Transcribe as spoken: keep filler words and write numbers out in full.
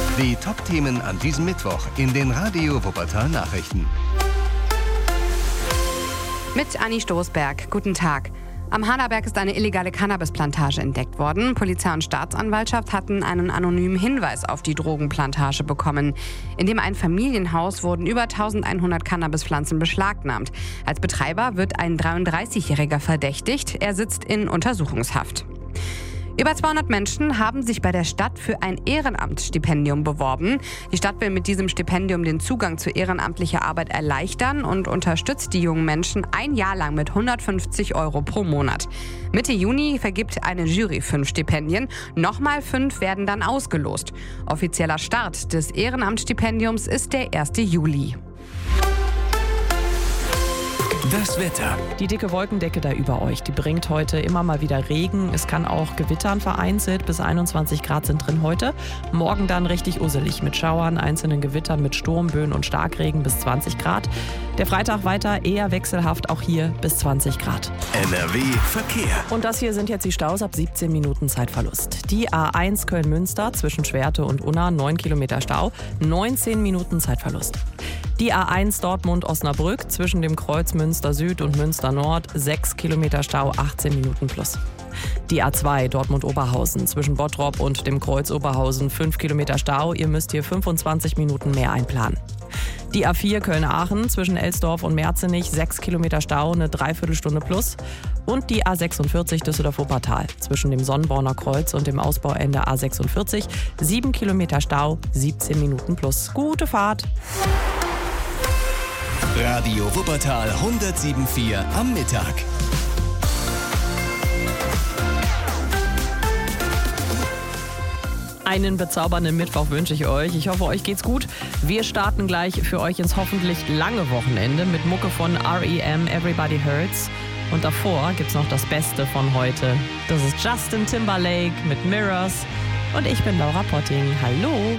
Die Top-Themen an diesem Mittwoch in den Radio Wuppertal Nachrichten. Mit Anni Stoßberg. Guten Tag. Am Haderberg ist eine illegale Cannabisplantage entdeckt worden. Polizei und Staatsanwaltschaft hatten einen anonymen Hinweis auf die Drogenplantage bekommen. In dem Einfamilienhaus wurden über elfhundert Cannabispflanzen beschlagnahmt. Als Betreiber wird ein dreiunddreißigjähriger verdächtigt. Er sitzt in Untersuchungshaft. Über zweihundert Menschen haben sich bei der Stadt für ein Ehrenamtsstipendium beworben. Die Stadt will mit diesem Stipendium den Zugang zu ehrenamtlicher Arbeit erleichtern und unterstützt die jungen Menschen ein Jahr lang mit hundertfünfzig Euro pro Monat. Mitte Juni vergibt eine Jury fünf Stipendien. Nochmal fünf werden dann ausgelost. Offizieller Start des Ehrenamtsstipendiums ist der erste Juli. Das Wetter. Die dicke Wolkendecke da über euch, die bringt heute immer mal wieder Regen. Es kann auch gewittern vereinzelt. Bis einundzwanzig Grad sind drin heute. Morgen dann richtig usselig mit Schauern, einzelnen Gewittern mit Sturmböen und Starkregen bis zwanzig Grad. Der Freitag weiter eher wechselhaft, auch hier bis zwanzig Grad. N R W Verkehr. Und das hier sind jetzt die Staus ab siebzehn Minuten Zeitverlust. Die A eins Köln-Münster zwischen Schwerte und Unna, neun Kilometer Stau, neunzehn Minuten Zeitverlust. Die A eins Dortmund-Osnabrück zwischen dem Kreuz Münster Süd und Münster Nord, sechs Kilometer Stau, achtzehn Minuten plus. Die A zwei Dortmund-Oberhausen zwischen Bottrop und dem Kreuz Oberhausen, fünf Kilometer Stau, ihr müsst hier fünfundzwanzig Minuten mehr einplanen. Die A vier Köln-Aachen zwischen Elsdorf und Merzenich, sechs Kilometer Stau, eine Dreiviertelstunde plus. Und die A sechsundvierzig Düsseldorf-Wuppertal zwischen dem Sonnenborner Kreuz und dem Ausbauende A sechsundvierzig, sieben Kilometer Stau, siebzehn Minuten plus. Gute Fahrt! Radio Wuppertal hundertsieben Komma vier am Mittag. Einen bezaubernden Mittwoch wünsche ich euch. Ich hoffe, euch geht's gut. Wir starten gleich für euch ins hoffentlich lange Wochenende mit Mucke von R E M, Everybody Hurts. Und davor gibt's noch das Beste von heute. Das ist Justin Timberlake mit Mirrors. Und ich bin Laura Potting. Hallo!